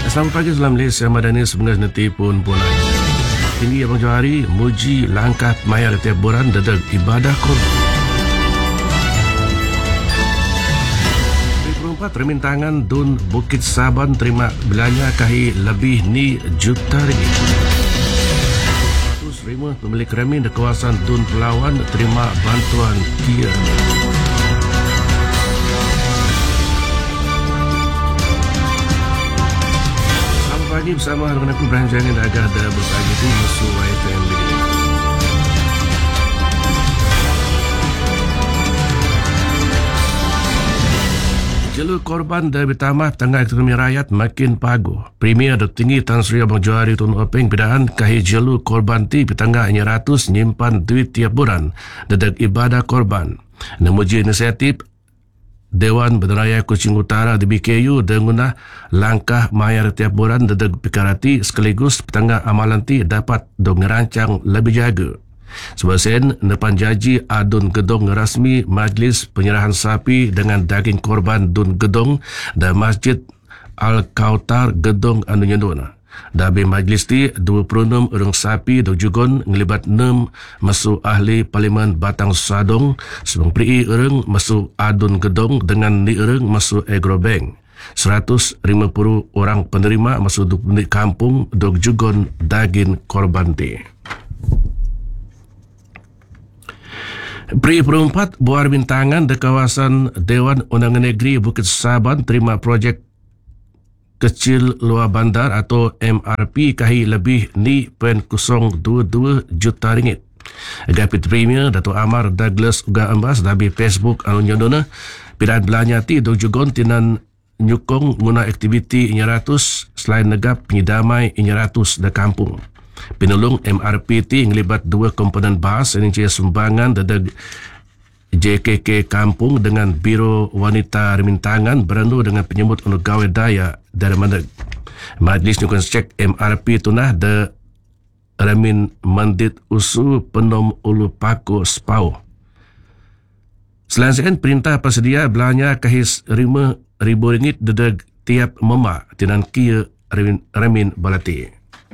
Selamat pagi, Salam Malaysia Madani sebenarnya nanti pun pulang. Ini Abang Johari muji langkah mayar tiap bulan dadeg ibadah korban. Perempat remintangan Dun Bukit Saban terima belanja kahi lebih ni juta ringgit. 100 pemilik remin di kawasan Dun Pelawan terima bantuan Kia. Pagi bersama dengan aku Ibrahim Jangan agak ada bersagi di musuh YFM begini. Jalur korban dari Tamah Tengah Ekonomi Rakyat makin pagu. Premier Dr. Tinggi Tan Sri Abang Johari Tun Openg bidaan kahi jalur korban ti petangga 100 nyimpan duit tiap bulan dadeg ibadah korban. Namuji inisiatif Dewan Bandaraya Kuching Utara di BKU dengan langkah mayar tiap bulan dadeg pikarati sekaligus petangga amalan ti dapat dong ngerancang lebih jaga. Sebasen depan jaji adun gedong rasmi Majlis Penyerahan Sapi dengan daging korban Dun Gedong dan Masjid Al-Kautar Gedong anu nyendona. Dabi majlis ti 26 orang sapi do jugon ngelibat 6 masuk ahli Parlimen Batang Sadong, sebang pri orang masuk adun gedong dengan ni orang masuk Agrobank. 150 orang penerima masuk di kampung do jugon daging korban ti. Pri perempat buar bintangan di kawasan Dewan Undangan Negeri Bukit Saban terima projek kecil luar bandar atau MRP kahi lebih ni 0.022 juta ringgit. Gapit Premier Dato' Amar Douglas Uga Ambas dabi Facebook anu nyodona pidaan belanja ti do jugon tinan nyukong guna aktiviti 100 selain negap penyidamai 100 da kampung. Penulung MRP ti ngelibat dua komponen bahas ini sumbangan dadeg JKK Kampung dengan Biro Wanita Remintangan berendu dengan penyebut untuk gawe daya dari Mandeg. Majlis nyukun cek MRP tunah de Remin Mandit Usu Penom Ulu Paku Spau. Selain itu, perintah persedia belanja kahis RM5,000 dedeg tiap memak tinan kia Remin Balati.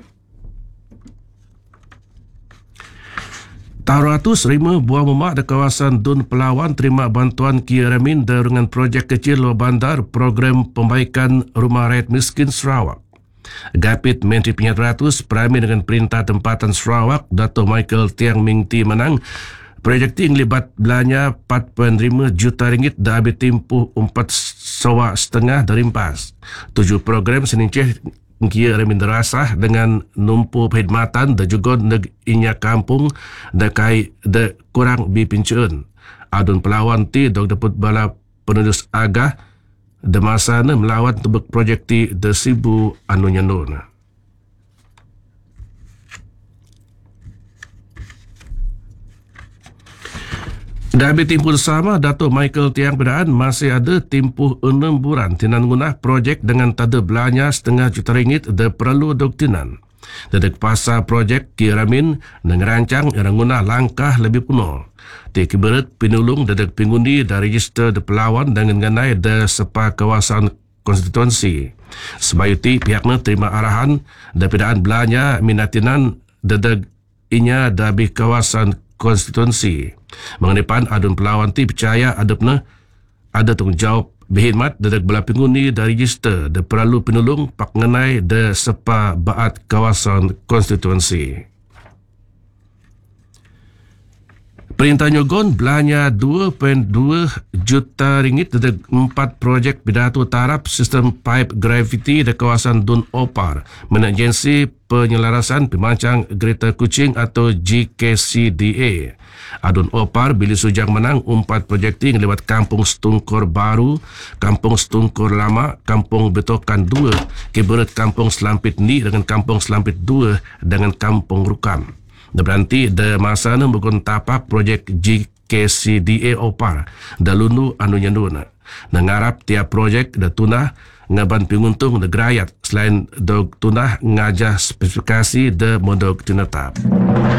Tauratus rima buah memak di kawasan Dun Pelawan terima bantuan Kia Remin dengan projek kecil luar bandar program pembaikan rumah rakyat miskin Sarawak. Gapit Menteri Penyiaran Prami dengan Perintah Tempatan Sarawak Dato' Michael Tiang Ming Ti menang projek ti ngelibat belanja 4.5 juta ringgit dah habis timpuh 4,5 dari empas. 7 program seninceh Kia Remin derasah dengan numpu perkhidmatan dan juga inya kampung dan kai de kurang bipincun. Adun Pelawan ti dok dapat bala penudus agah de masana melawat untuk projek ti de Sibu anu nyandona. Dabi timpuh sama Dato' Michael Tiang Pedaan masih ada timpuh 6 bulan tinan gunah projek dengan tada belanja RM0,5 juta de perlu doktinan. Dedek pasar projek Kia Remin ngerancang yang guna langkah lebih penuh. Tik berat pinulung dedek pengundi dari register de Pelawan dengan nganai de sepa kawasan konstituensi. Sebab itu pihaknya terima arahan de pedaan belanja minatinan dedek inya dabi kawasan konstituensi. Mengenai Adun Pelawan ti percaya adapna ada tanggungjawab berkhidmat dedek belah pengundi dari register de perlu penulung pak ngenai de sepa baat kawasan konstituensi. Perintah nyogon belanja 2.2 juta ringgit dedek 4 projek pidato tarap sistem pipe gravity di kawasan Dun Opar menang agensi penyelarasan pemancang Greater Kuching atau GKCDA. Adun Opar Bili Sujang menang 4 projek ti lewat Kampung Stungkor Baru, Kampung Stungkor Lama, Kampung Betokan 2, Kiberat Kampung Selampit Ni dengan Kampung Selampit 2 dengan Kampung Rukam. Berarti de masa nan bukan tapak projek GKCDA Opar dalunu anu nyanduna. Nangarap tiap projek de tunah ngaban penguntung de gerayat selain dog tunah ngajah spesifikasi de modok tinetap.